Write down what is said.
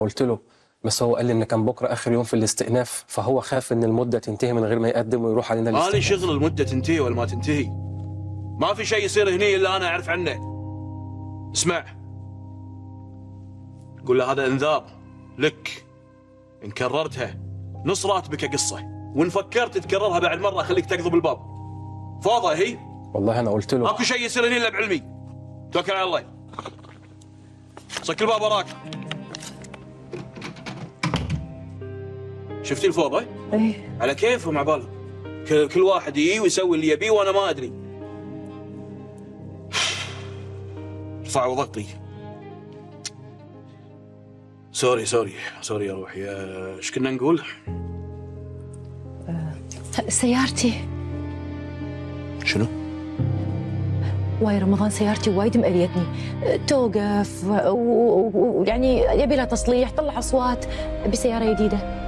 قلت له، بس هو قال لي ان كان بكره اخر يوم في الاستئناف، فهو خاف ان المده تنتهي من غير ما يقدم ويروح علينا مالي الاستئناف. شغل المده تنتهي ولا ما تنتهي. ما في شيء يصير هني الا انا اعرف عنه. اسمع، قول له هذا انذار لك، ان كررتها نص راتبك قصه، وان فكرت تكررها بعد مره خليك تقضب الباب. فاضة هي؟ والله انا قلت له ماكو شيء يصير هني الا بعلمي. توكل على الله. صك الباب وراك. شفتي الفوضى؟ ايه على كيفهم عبالهم. كل واحد يجي ويسوي اللي يبيه وانا ما ادري. رفعوا ضغطي. سوري يا روحي. ايش كنا نقول؟ سيارتي. شنو؟ واي رمضان سيارتي وايد مقريتني، توقف ويعني يبي لها تصليح، طلع اصوات بسياره جديده.